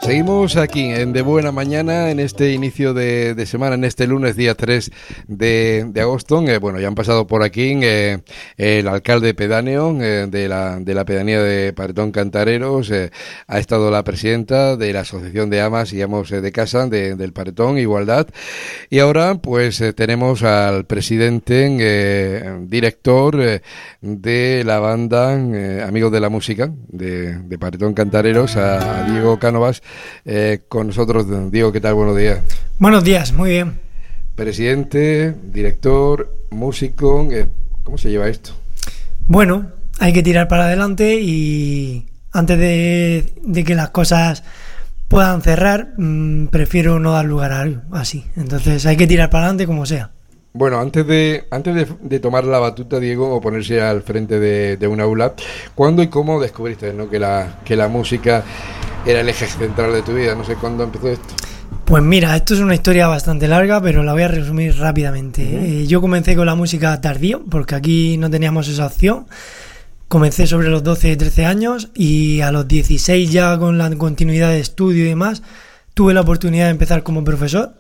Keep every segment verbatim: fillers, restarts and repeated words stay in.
Seguimos aquí en De Buena Mañana, en este inicio de, de semana, en este lunes, día tres de, de agosto. Eh, bueno, ya han pasado por aquí eh, el alcalde pedáneo eh, de, la, de la pedanía de Paretón Cantareros, eh, ha estado la presidenta de la Asociación de Amas y Amos de Casa de, del Paretón, Igualdad. Y ahora pues eh, tenemos al presidente, eh, director eh, de la banda eh, Amigos de la Música de, de Paretón Cantareros, a, a Diego Cánovas. Eh, con nosotros, Diego, ¿qué tal? Buenos días. Buenos días, muy bien. Presidente, director, músico, eh, ¿cómo se lleva esto? Bueno, hay que tirar para adelante y antes de, de que las cosas puedan cerrar, mmm, prefiero no dar lugar a algo así. Entonces hay que tirar para adelante como sea. Bueno, antes de antes de, de tomar la batuta, Diego, o ponerse al frente de, de un aula, ¿cuándo y cómo descubriste, ¿no?, que la que la música era el eje central de tu vida? No sé cuándo empezó esto. Pues mira, esto es una historia bastante larga, pero la voy a resumir rápidamente. Uh-huh. Eh, yo comencé con la música tardío, porque aquí no teníamos esa opción. Comencé sobre los doce, trece años y a los dieciséis, ya con la continuidad de estudio y demás, tuve la oportunidad de empezar como profesor.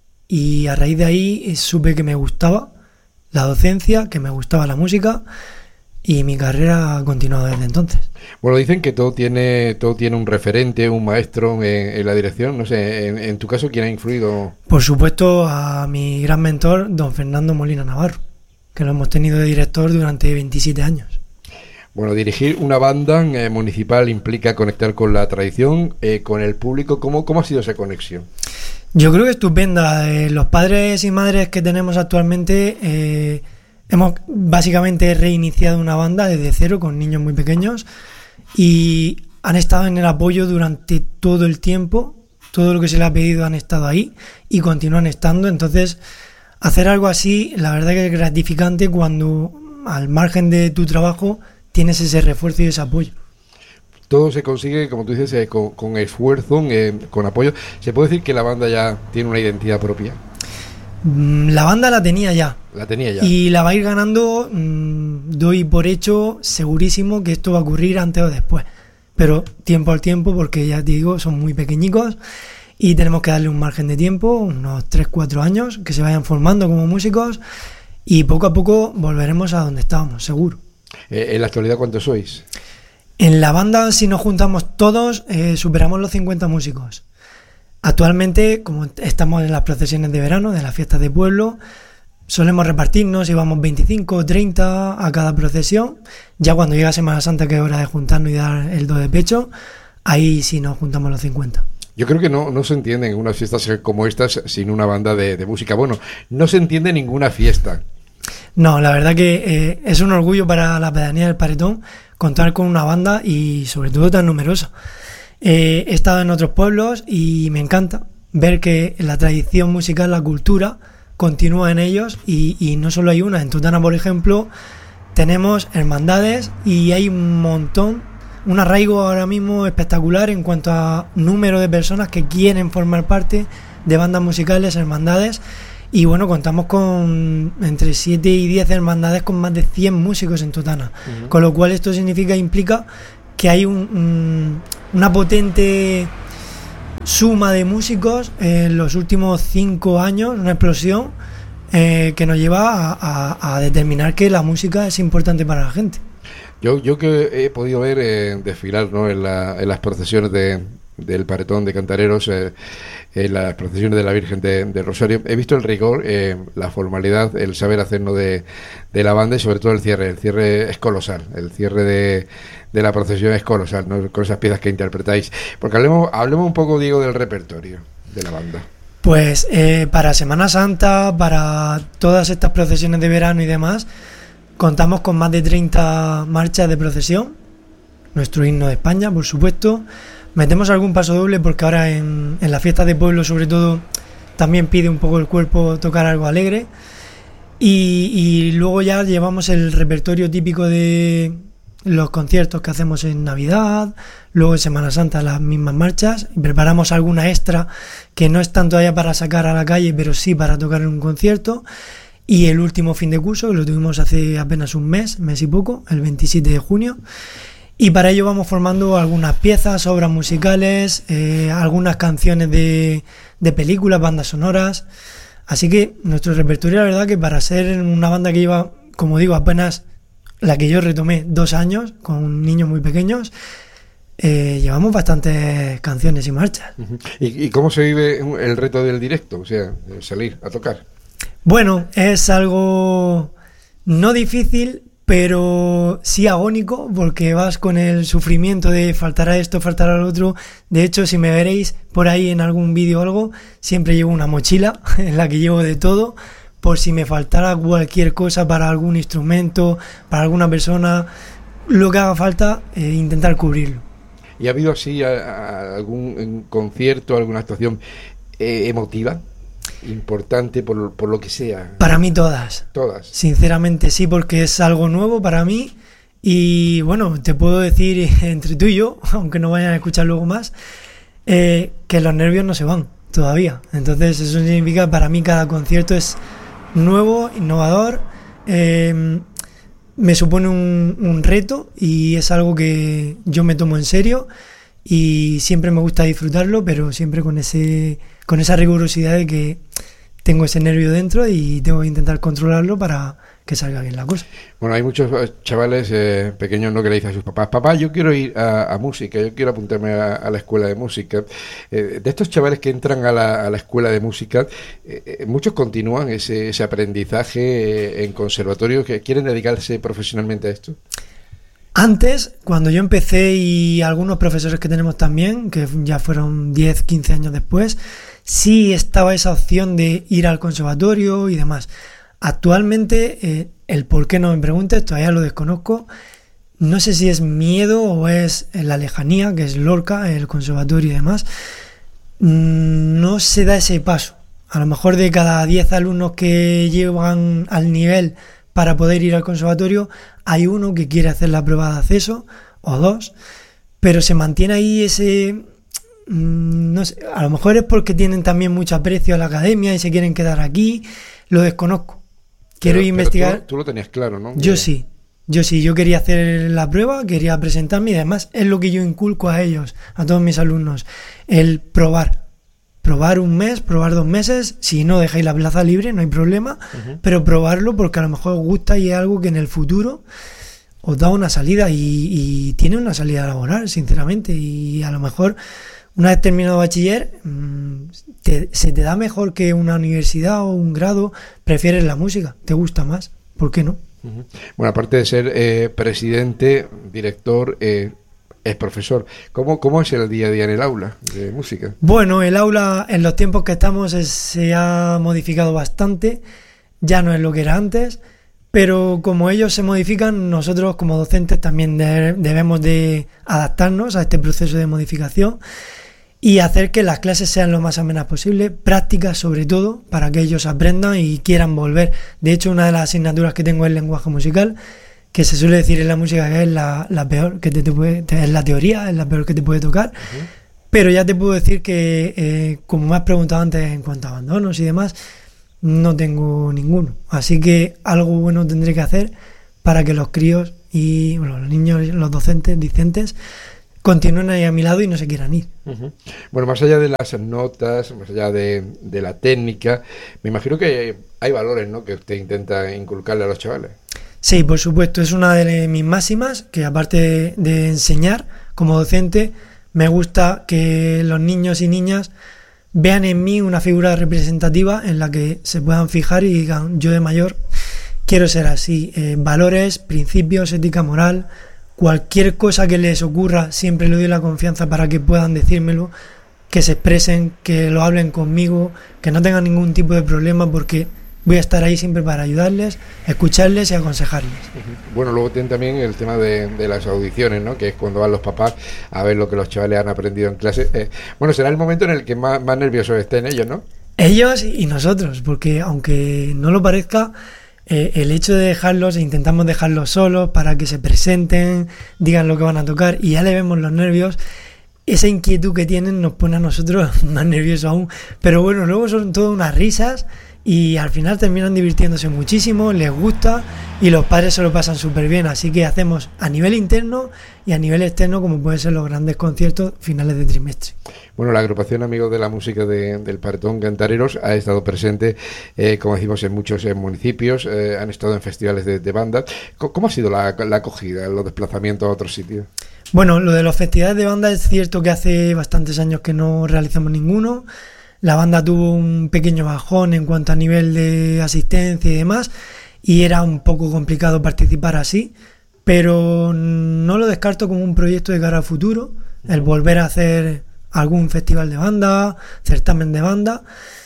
Y a raíz de ahí supe que me gustaba la docencia, que me gustaba la música, y mi carrera ha continuado desde entonces. Bueno, dicen que todo tiene todo tiene un referente, un maestro en, en la dirección. No sé, en, en tu caso, ¿quién ha influido? Por supuesto, a mi gran mentor, don Fernando Molina Navarro, que lo hemos tenido de director durante veintisiete años. Bueno, dirigir una banda eh, municipal implica conectar con la tradición, eh, con el público. ¿Cómo, cómo ha sido esa conexión? Yo creo que estupenda. Eh, los padres y madres que tenemos actualmente eh, hemos básicamente reiniciado una banda desde cero con niños muy pequeños y han estado en el apoyo durante todo el tiempo. Todo lo que se les ha pedido han estado ahí y continúan estando. Entonces, hacer algo así, la verdad que es gratificante cuando al margen de tu trabajo tienes ese refuerzo y ese apoyo. Todo se consigue, como tú dices, eh, con, con esfuerzo, eh, con apoyo. ¿Se puede decir que la banda ya tiene una identidad propia? La banda la tenía ya. La tenía ya. Y la va a ir ganando, mmm, doy por hecho, segurísimo que esto va a ocurrir antes o después. Pero tiempo al tiempo, porque ya te digo, son muy pequeñicos y tenemos que darle un margen de tiempo, unos tres cuatro años, que se vayan formando como músicos y poco a poco volveremos a donde estábamos, seguro. Eh, ¿En la actualidad cuántos sois? En la banda, si nos juntamos todos, eh, superamos los cincuenta músicos. Actualmente, como estamos en las procesiones de verano, de las fiestas de pueblo, solemos repartirnos y vamos veinticinco o treinta a cada procesión. Ya cuando llega Semana Santa, que es hora de juntarnos y dar el do de pecho, ahí sí nos juntamos los cincuenta. Yo creo que no, no se entienden unas fiestas como estas sin una banda de, de música. Bueno, no se entiende ninguna fiesta. No, la verdad que eh, es un orgullo para la pedanía del Paretón contar con una banda y sobre todo tan numerosa. Eh, he estado en otros pueblos y me encanta ver que la tradición musical, la cultura, continúa en ellos y, y no solo hay una. En Tutana, por ejemplo, tenemos hermandades y hay un montón, un arraigo ahora mismo espectacular en cuanto a número de personas que quieren formar parte de bandas musicales, hermandades. Y bueno, contamos con entre siete y diez hermandades con más de cien músicos en Tutana. Uh-huh. Con lo cual esto significa, implica que hay un, un, una potente suma de músicos en los últimos cinco años, una explosión eh, que nos lleva a, a, a determinar que la música es importante para la gente. Yo, yo que he podido ver eh, desfilar, ¿no?, en, la, en las procesiones de, del Paretón de Cantareros, eh, en las procesiones de la Virgen de, de Rosario, he visto el rigor, eh, la formalidad, el saber hacernos de, de la banda y sobre todo el cierre. El cierre es colosal, el cierre de, de la procesión es colosal, ¿no?, con esas piezas que interpretáis. Porque hablemos, hablemos un poco, Diego, del repertorio de la banda. Pues eh, para Semana Santa, para todas estas procesiones de verano y demás, contamos con más de treinta marchas de procesión, nuestro himno de España, por supuesto. Metemos algún paso doble porque ahora en, en las fiestas de pueblo, sobre todo, también pide un poco el cuerpo tocar algo alegre. Y, y luego ya llevamos el repertorio típico de los conciertos que hacemos en Navidad, luego en Semana Santa las mismas marchas, y preparamos alguna extra que no es tanto allá para sacar a la calle, pero sí para tocar en un concierto. Y el último fin de curso, que lo tuvimos hace apenas un mes, mes y poco, el veintisiete de junio. Y para ello vamos formando algunas piezas, obras musicales, eh, algunas canciones de, de películas, bandas sonoras. Así que nuestro repertorio, la verdad que para ser una banda que lleva, como digo, apenas la que yo retomé dos años, con niños muy pequeños, eh, llevamos bastantes canciones y marchas. Uh-huh. ¿Y, ¿Y cómo se vive el reto del directo? O sea, salir a tocar. Bueno, es algo no difícil, pero sí agónico, porque vas con el sufrimiento de faltará esto, faltará lo otro. De hecho, si me veréis por ahí en algún vídeo o algo, siempre llevo una mochila en la que llevo de todo, por si me faltara cualquier cosa para algún instrumento, para alguna persona, lo que haga falta, eh, intentar cubrirlo. ¿Y ha habido así a, a algún concierto, alguna actuación eh, emotiva? Importante por, por lo que sea. Para mí todas. Todas. Sinceramente sí, porque es algo nuevo para mí y bueno, te puedo decir entre tú y yo, aunque no vayan a escuchar luego más, eh, que los nervios no se van todavía. Entonces eso significa para mí cada concierto es nuevo, innovador, eh, me supone un, un reto y es algo que yo me tomo en serio y siempre me gusta disfrutarlo, pero siempre con ese con esa rigurosidad de que tengo ese nervio dentro y tengo que intentar controlarlo para que salga bien la cosa. Bueno, hay muchos chavales eh, pequeños, ¿no?, que le dicen a sus papás: papá, yo quiero ir a, a música, yo quiero apuntarme a, a la escuela de música. Eh, de estos chavales que entran a la, a la escuela de música, eh, muchos continúan ese, ese aprendizaje eh, en conservatorio, que quieren dedicarse profesionalmente a esto. Antes, cuando yo empecé, y algunos profesores que tenemos también, que ya fueron diez, quince años después, sí estaba esa opción de ir al conservatorio y demás. Actualmente, eh, el por qué no me preguntes, todavía lo desconozco. No sé si es miedo o es la lejanía, que es Lorca, el conservatorio y demás. No se da ese paso. A lo mejor de cada diez alumnos que llegan al nivel para poder ir al conservatorio, hay uno que quiere hacer la prueba de acceso, o dos, pero se mantiene ahí ese... No sé, a lo mejor es porque tienen también mucho aprecio a la academia y se quieren quedar aquí, lo desconozco. Quiero pero, investigar... Pero tú, tú lo tenías claro, ¿no? Yo sí, yo sí, yo quería hacer la prueba, quería presentarme y además es lo que yo inculco a ellos, a todos mis alumnos, el probar. Probar un mes, probar dos meses, si no dejáis la plaza libre no hay problema, uh-huh. Pero probarlo porque a lo mejor os gusta y es algo que en el futuro os da una salida y, y tiene una salida laboral, sinceramente, y a lo mejor una vez terminado bachiller te, se te da mejor que una universidad o un grado, prefieres la música, te gusta más, ¿por qué no? Uh-huh. Bueno, aparte de ser eh, presidente, director, eh, es profesor. ¿Cómo, ¿Cómo es el día a día en el aula de música? Bueno, el aula en los tiempos que estamos es, se ha modificado bastante, ya no es lo que era antes, pero como ellos se modifican, nosotros como docentes también de, debemos de adaptarnos a este proceso de modificación y hacer que las clases sean lo más amenas posible, prácticas sobre todo, para que ellos aprendan y quieran volver. De hecho, una de las asignaturas que tengo es lenguaje musical, que se suele decir en la música que es la, la peor que te, te puede, te, es la teoría, es la peor que te puede tocar, uh-huh. Pero ya te puedo decir que, eh, como me has preguntado antes en cuanto a abandonos y demás, no tengo ninguno, así que algo bueno tendré que hacer para que los críos y bueno, los niños, los docentes, discentes, continúen ahí a mi lado y no se quieran ir. Uh-huh. Bueno, más allá de las notas, más allá de, de la técnica, me imagino que hay valores, ¿no?, que usted intenta inculcarle a los chavales. Sí, por supuesto, es una de mis máximas, que aparte de, de enseñar como docente, me gusta que los niños y niñas vean en mí una figura representativa en la que se puedan fijar y digan, yo de mayor quiero ser así. Eh, valores, principios, ética moral, cualquier cosa que les ocurra, siempre les doy la confianza para que puedan decírmelo, que se expresen, que lo hablen conmigo, que no tengan ningún tipo de problema, porque voy a estar ahí siempre para ayudarles, escucharles y aconsejarles. Bueno, luego tienen también el tema de, de las audiciones, ¿no?, que es cuando van los papás a ver lo que los chavales han aprendido en clase. Eh, bueno, será el momento en el que más, más nerviosos estén ellos, ¿no? Ellos y nosotros, porque aunque no lo parezca, eh, el hecho de dejarlos, intentamos dejarlos solos para que se presenten, digan lo que van a tocar y ya le vemos los nervios. Esa inquietud que tienen nos pone a nosotros más nerviosos aún. Pero bueno, luego son todas unas risas y al final terminan divirtiéndose muchísimo, les gusta y los padres se lo pasan súper bien, así que hacemos a nivel interno y a nivel externo, como pueden ser los grandes conciertos finales de trimestre. Bueno, la agrupación Amigos de la Música de, del Paretón Cantareros ha estado presente, eh, como decimos, en muchos eh, municipios, eh, han estado en festivales de, de banda. ¿Cómo, cómo ha sido la, la acogida, los desplazamientos a otros sitios? Bueno, lo de los festivales de banda es cierto que hace bastantes años que no realizamos ninguno. La banda tuvo un pequeño bajón en cuanto a nivel de asistencia y demás, y era un poco complicado participar así, pero no lo descarto como un proyecto de cara al futuro, el volver a hacer algún festival de banda, certamen de banda.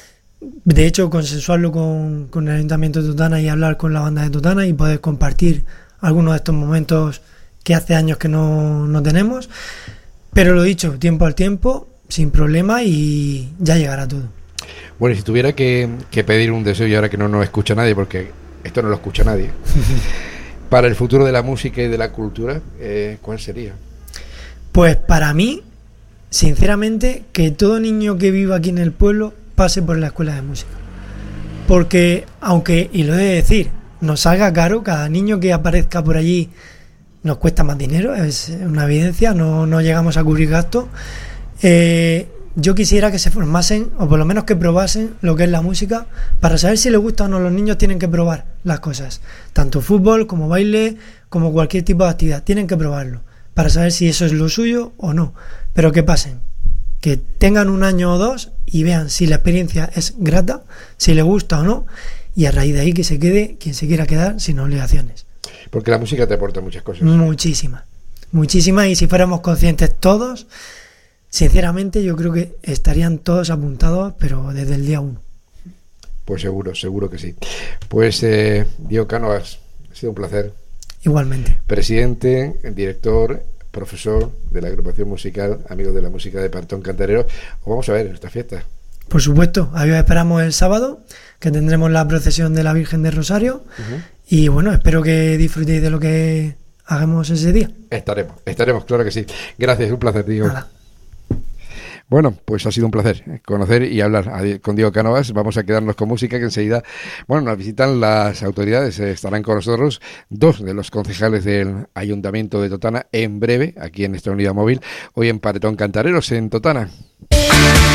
De hecho, consensuarlo con, con el Ayuntamiento de Totana y hablar con la banda de Totana y poder compartir algunos de estos momentos que hace años que no, no tenemos. Pero lo dicho, tiempo al tiempo, sin problema, y ya llegará todo. Bueno, y si tuviera que, que pedir un deseo, y ahora que no nos escucha nadie, porque esto no lo escucha nadie, para el futuro de la música y de la cultura, eh, ¿cuál sería? Pues para mí, sinceramente, que todo niño que viva aquí en el pueblo pase por la escuela de música. Porque, aunque, y lo he de decir, nos salga caro, cada niño que aparezca por allí nos cuesta más dinero, es una evidencia, no, no llegamos a cubrir gastos. Eh, yo quisiera que se formasen, o por lo menos que probasen lo que es la música, para saber si les gusta o no. Los niños tienen que probar las cosas, tanto fútbol como baile, como cualquier tipo de actividad, tienen que probarlo, para saber si eso es lo suyo o no. Pero que pasen, que tengan un año o dos y vean si la experiencia es grata, si les gusta o no, y a raíz de ahí que se quede quien se quiera quedar sin obligaciones. Porque la música te aporta muchas cosas. Muchísimas, muchísimas, y si fuéramos conscientes todos, sinceramente yo creo que estarían todos apuntados, pero desde el día uno. Pues seguro, seguro que sí. Pues eh, Diego Cánovas, ha sido un placer. Igualmente. Presidente, director, profesor de la agrupación musical Amigos de la Música de Paretón Cantareros. Os vamos a ver en esta fiesta. Por supuesto, ahí os esperamos el sábado, que tendremos la procesión de la Virgen del Rosario. Uh-huh. Y bueno, espero que disfrutéis de lo que hagamos ese día. Estaremos, estaremos, claro que sí. Gracias, un placer, Diego. Nada. Bueno, pues ha sido un placer conocer y hablar con Diego Cánovas. Vamos a quedarnos con música, que enseguida, bueno, nos visitan las autoridades, estarán con nosotros dos de los concejales del Ayuntamiento de Totana en breve, aquí en nuestra unidad móvil, hoy en Paretón Cantareros, en Totana.